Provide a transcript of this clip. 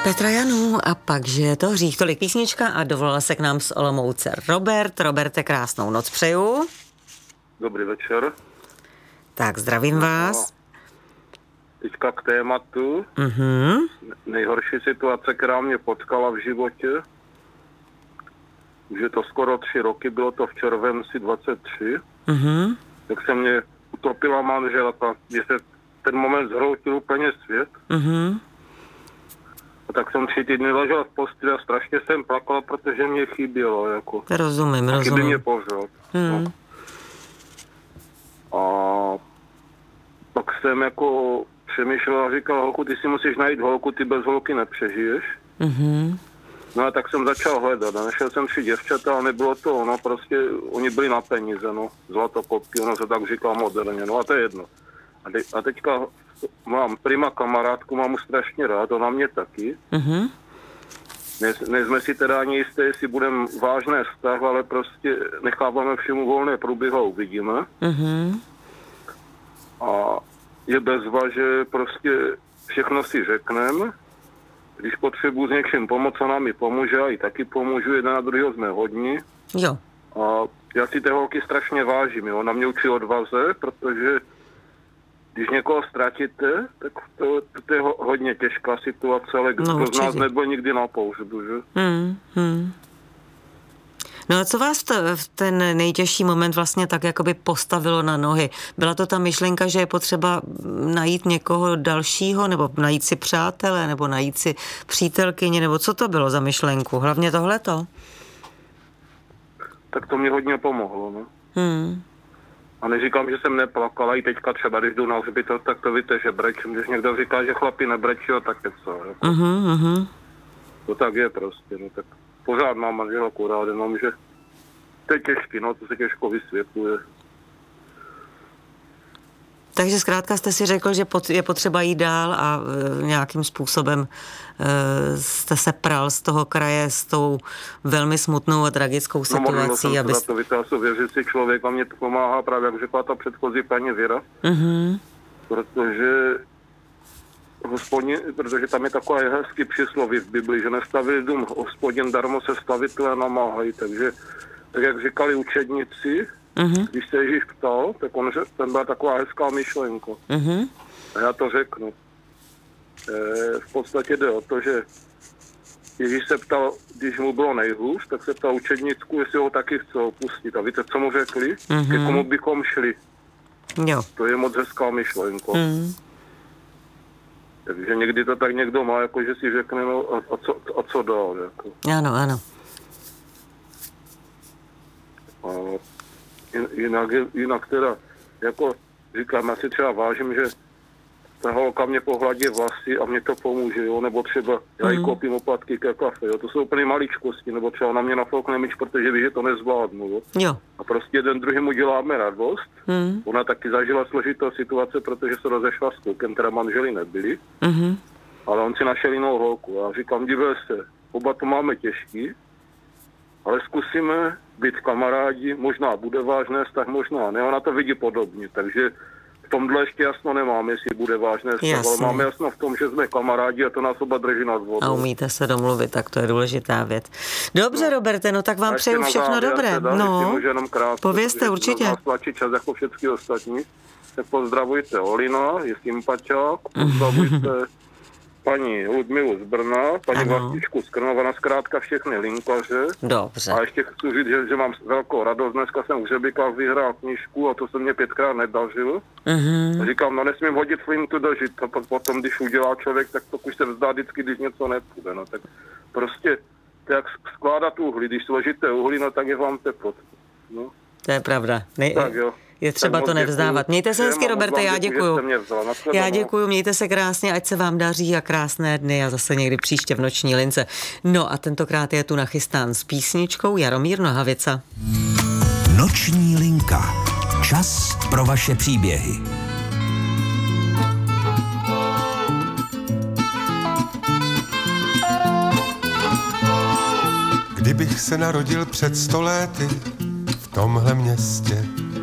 Petra Janů a pak, že je to hřích, tolik písnička a dovolala se k nám z Olomouce Robert. Roberte, krásnou noc přeju. Dobrý večer. Tak, zdravím vás. Teďka k tématu. Nejhorší situace, která mě potkala v životě. Už je to skoro 3 roky, bylo to v červenci 23. Tak se mě utopila manželka, mě se ten moment zhroutil úplně svět. A tak jsem 3 týdny ležel v posteli a strašně jsem plakal, protože mě chybělo. Jako. Rozumím. Chybí mě pořád. No. A pak jsem jako přemýšlel a říkal, holku, ty si musíš najít holku, ty bez holky nepřežiješ. No a tak jsem začal hledat. Našel jsem 3 děvčata, ale nebylo to ono, prostě oni byli na peníze, no. Zlatopopky, ono se tak říká moderně, no a to je jedno. A teďka mám prima kamarádku, mám už strašně rád, ona mě taky. Nejsme si teda ani jisté, jestli budeme vážné vztah, ale prostě necháváme všemu volné průběh a uvidíme. A je bezva, že prostě všechno si řekneme. Když potřebuji s něčím pomoct, ona mi pomůže a i taky pomůžu, jeden na druhého jsme hodní. Jo. A já si té holky strašně vážím, jo. Ona mě učí odvaze, protože když někoho ztratíte, tak to je hodně těžká situace, ale kdo z nás nebyl nikdy na pohřbu, že? No a co vás v ten nejtěžší moment vlastně tak jakoby postavilo na nohy? Byla to ta myšlenka, že je potřeba najít někoho dalšího, nebo najít si přátele, nebo najít si přítelkyni, nebo co to bylo za myšlenku? Hlavně tohleto? Tak to mě hodně pomohlo, no. A neříkám, že jsem neplakala, i teďka třeba, když jdu na hřbitov, tak to víte, že brečím. Když někdo říká, že chlapi nebrečí, tak je co. Jako. To tak je prostě, no tak pořád mám manželku rád, jenom že to je těžký, no, to se těžko vysvětluje. Takže zkrátka jste si řekl, že je potřeba jít dál a nějakým způsobem jste se pral z toho kraje s tou velmi smutnou a tragickou situací. No, možná to vytáhl věřící člověk a mě to pomáhá právě, jak řekla ta předchozí paní Věra. Protože tam je takové hezký přísloví v Bibli, že nestaví dům Hospodin, darmo se stavitelé namáhají. Takže, tak jak říkali učedníci, když se Ježíš ptal, tak ten byla taková hezká myšlenka. A já to řeknu. V podstatě jde o to, že Ježíš se ptal, když mu bylo nejhůř, tak se ptal učednicku, jestli ho taky chce opustit. A víte, co mu řekli? Ke komu bychom šli. Jo. To je moc hezká myšlenka. Takže někdy to tak někdo má, jako že si řekne, no a co dál. Jako. Ano. A jinak teda, jako říkám, já si třeba vážím, že ta holka mě pohladí vlasy a mě to pomůže, jo, nebo třeba já jí koupím oplatky ke kafe, jo, to jsou úplně maličkosti, nebo třeba na mě nafoukne myč, protože ví, že to nezvládnu, jo. A prostě jeden druhýmu děláme radost. Ona taky zažila složitou situaci, protože se rozešla s klukem, teda manželi nebyli, ale on si našel jinou holku. Já říkám, dívej se, oba to máme těžký, ale zkusíme být kamarádi, možná bude vážné vztah, možná ne, ona to vidí podobně, takže v tomhle ještě jasno nemám, jestli bude vážné vztah, ale máme jasno v tom, že jsme kamarádi a to nás oba drží nad vodou. A umíte se domluvit, tak to je důležitá věc. Dobře, Roberte, no tak vám přeju všechno dobré. Teda, povězte určitě. Nás tlačí čas jako všechny ostatní. Tak pozdravujte Olina, je sympaťák, pozdravujte paní Ludmilu z Brna, paní Vlastičku z Krnova, zkrátka všechny linkaře. Dobře. A ještě chci říct, že mám velkou radost. Dneska jsem v Hřebikách vyhrál knížku a to se mě 5krát nedařilo. A říkám, no nesmím hodit flintu do žit. A potom, když udělá člověk, tak to už se vzdá vždycky, když něco nepůjde. No tak prostě, jak skládat uhlí. Když složíte uhlí, no tak je vám teplot. No. To je pravda. Tak jo. Je třeba to nevzdávat. Mějte se hezky, Roberte, já děkuju. Já děkuju, mějte se krásně, ať se vám daří a krásné dny a zase někdy příště v noční lince. No a tentokrát je tu nachystán s písničkou Jaromír Nohavica. Noční linka. Čas pro vaše příběhy. Kdybych se narodil před 100 lety v tomhle městě,